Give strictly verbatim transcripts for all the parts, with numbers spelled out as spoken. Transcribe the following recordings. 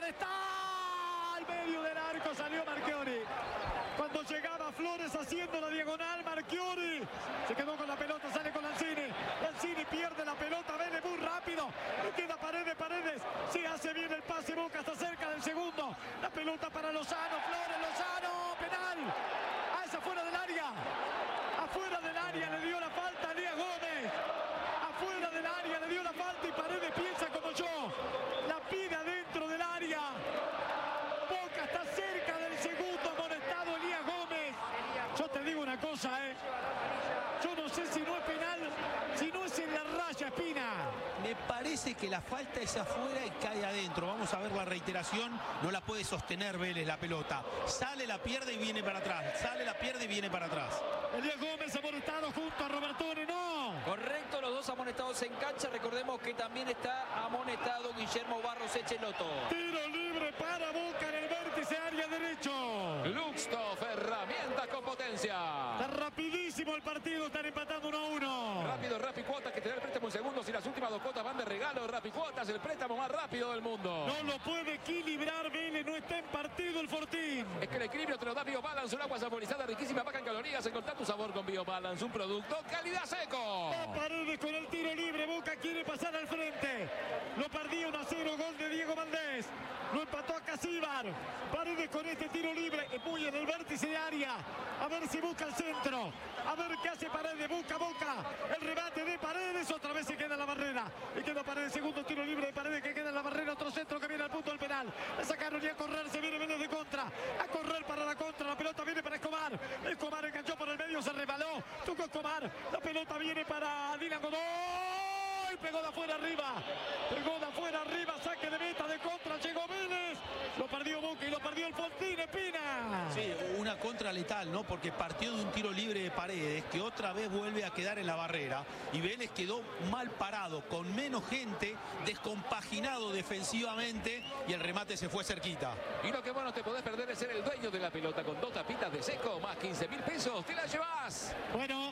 está al medio del arco, salió Marchiori. Cuando llegaba Flores haciendo la diagonal, Marchiori se quedó con la pelota, sale con Lanzini. Lanzini pierde la pelota, Vélez muy rápido. Le queda Paredes, Paredes. Se hace bien el pase, Boca está cerca del segundo. La pelota para Lozano, Flores, Lozano, penal. Ah, es afuera del área. Afuera del área le dio la falta a Elías Gómez. Afuera del área le dio la falta y Paredes piensa como yo. La pide adentro del área. Boca está cerca del segundo, amonestado Elías Gómez. Yo te digo una cosa, eh. Yo no sé si no es penal, si no es en la raya, Espina. Me parece que la falta es afuera y cae adentro. Vamos a ver la reiteración. No la puede sostener Vélez la pelota. Sale, la pierde y viene para atrás. Sale, la pierde y viene para atrás. Elías Gómez amonestado junto a Robertone, no. Correcto, los dos amonestados en cancha. Recordemos que también está amonestado Guillermo Barros Echeloto. Tiro libre para Boca en el vértice área derecho. Luxtoff, herramientas con potencia. Está rapidísimo el partido, están empatando uno a uno. Rápido, Rappi Cuotas, que te da el préstamo en segundos y las últimas dos cuotas van de regalo. Rappi Cuotas, el préstamo más rápido del mundo. No lo puede equilibrar Vélez, no está en partido el Fortín. Es que el equilibrio te lo da BioBalance, un agua saborizada riquísima, baja en calorías. Encontrar tu sabor con BioBalance, un producto calidad seco. Va Paredes con el tiro libre, Boca quiere pasar al frente. Lo perdió uno a cero, gol de Diego Valdés. Lo empató a Casíbar. Paredes con este tiro libre, muy en el vértice de área. A ver si busca el centro. A ver qué hace Paredes, busca Boca. El remate de Paredes, otra vez se queda en la barrera. Y queda Paredes, segundo tiro libre de Paredes que queda en la barrera. Otro centro que viene al punto del penal. Le sacaron y a correr, se viene Vélez de contra. A correr para la contra, la pelota viene para Escobar. Escobar enganchó por el medio, se rebaló. Tocó Escobar, la pelota viene para Dylan Godoy. Pegó de afuera arriba. Pegó de afuera arriba, saque de meta de contra. Llegó Vélez. Lo perdió Boca y lo perdió el Fortín, Espina. Sí, una contra letal, ¿no? Porque partió de un tiro libre de Paredes, que otra vez vuelve a quedar en la barrera. Y Vélez quedó mal parado, con menos gente, descompaginado defensivamente. Y el remate se fue cerquita. Y lo que bueno te podés perder es ser el dueño de la pelota con dos tapitas de seco, más quince mil pesos. ¡Te la llevas! Bueno,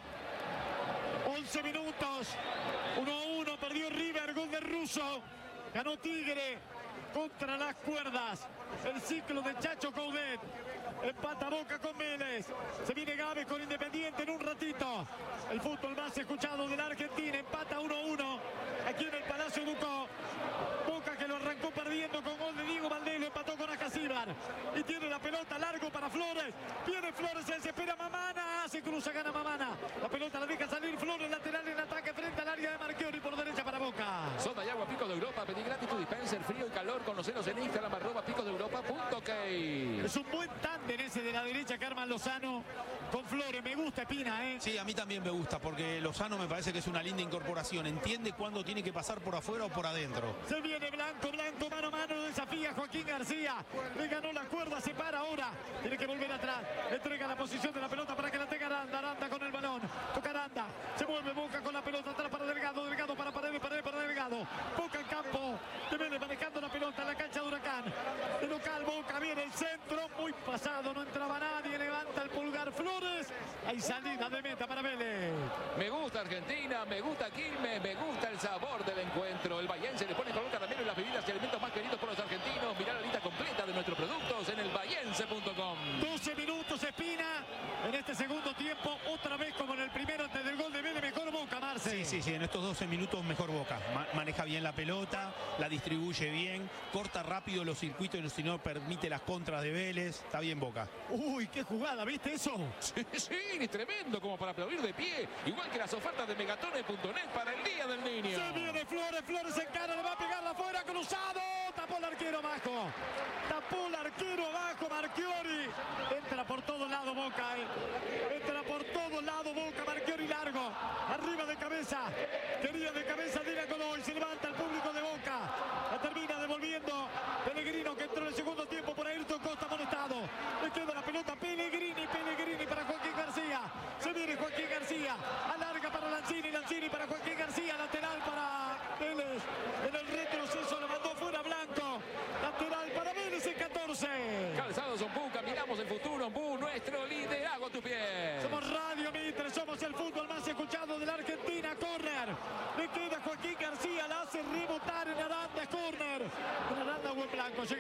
once minutos. uno a uno, perdió River, gol de Russo. Ganó Tigre contra las cuerdas. El ciclo de Chacho Coudet. Empata Boca con Vélez. Se viene Gávez con Independiente en un ratito. El fútbol más escuchado de la Argentina. Empata uno a uno. Aquí en el Palacio Ducó. Boca que lo arrancó perdiendo con gol de Diego Valdés. Lo empató con Acasíbar. Y tiene la pelota largo para Flores. Viene Flores, se desespera Mamana. Se cruza, gana Mamana. La pelota la deja salir Flores, lateral en ataque frente al área de Marchiori por derecha para Boca. Soda y agua Pico de Europa. Pedí gratis tu dispenser, frío y calor. Conoceros en Instagram, arroba pico de europa punto ok. Es un buen tándem ese de la derecha que arma Lozano con Flores. Me gusta, Espina, ¿eh? Sí, a mí también me gusta, porque Lozano me parece que es una linda incorporación. Entiende cuándo tiene que pasar por afuera o por adentro. Se viene Blanco, Blanco, mano a mano, lo desafía Joaquín García. Le ganó la cuerda, se para ahora. Tiene que volver atrás. Entrega la posición de la pelota para que la tenga Aranda. Aranda con el balón. Toca Aranda. Se vuelve Boca con la pelota atrás para Delgado. Delgado para Paredes, Paredes para Delgado. Boca en campo. De Vélez manejando la pelota en la cancha de Huracán. De local Boca viene el centro. Muy pasado, no entraba nadie. Levanta el pulgar Flores. Hay salida de meta para Vélez. Me gusta Argentina, me gusta Quilmes, me gusta el sabor del encuentro. El Bahiense le pone color caramelo en las bebidas y alimentos más queridos por los argentinos. Mirá la lista completa de nuestros productos en el bahiense punto com. doce minutos, Espina. En este segundo tiempo, otra vez como en el primero antes del gol de Vélez, mejor Boca, Marce. Sí, sí, sí, en estos doce minutos mejor Boca. Ma maneja bien la pelota, la distribuye bien, corta rápido los circuitos y si no permite las contras de Vélez. Está bien Boca. Uy, qué jugada, ¿viste eso? Sí, sí, tremendo como para aplaudir de pie. Igual que las ofertas de megatone punto net para el Día del Niño. Se viene Flores, Flores en cara, le va a pegar afuera, cruzado. Tapó el arquero abajo. Tapó el arquero abajo, Marchiori. Entra por todos lados Boca, eh. Entra por todos lados Boca, Marchiori largo. Arriba de cabeza. Quería de cabeza Dylan Godoy. Se levanta el público de Boca. La termina devolviendo Pellegrino, que entró en el segundo tiempo por Ayrton Costa amonestado. Le queda la pelota Pellegrini, Pellegrini para Joaquín García. Se viene Joaquín García. Alarga para Lanzini, Lanzini para Joaquín García. Lateral para Vélez. En el retroceso lo mandó fuera Blanco. Lateral para Vélez en catorce. Calzados Ombú, caminamos el futuro. Ombú, nuestro líder.